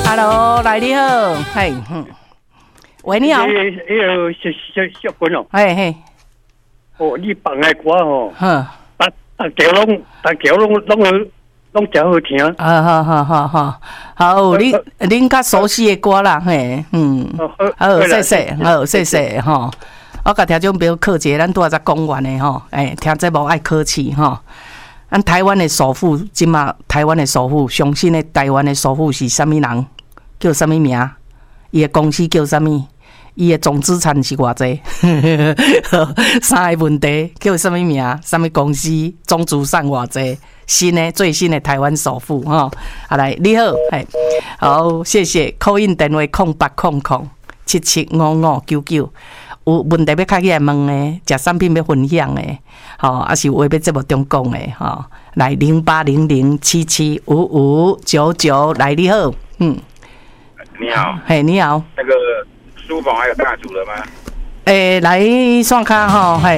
Hello， 来你好，嘿，喂，你好， 小君哦， 嘿嘿， 哦，你放的歌哦， 哼， 大条拢真好听。 好，恁较熟悉的歌啦，嘿，好，谢谢，好，谢谢，吼。我甲听众朋友客气，咱拄仔才讲完的吼，听节目爱客气吼。咱台湾的首富，即马台湾的首富，上新的台湾的首富是啥物人？叫啥物名？伊的公司叫啥物？伊的总资产是偌济？三个问题，叫啥物名？啥物公司？总资产偌济？最新的台湾首富吼。啊来，你好，好，谢谢。call in 电话0800775599。有问题要开起来问的，食产品要分享的，还是有话要节目中讲的，来0800775599，来你好， 你好， 嘿，你好， 那个书房还有大厨了吗？ 来线卡吼，嘿。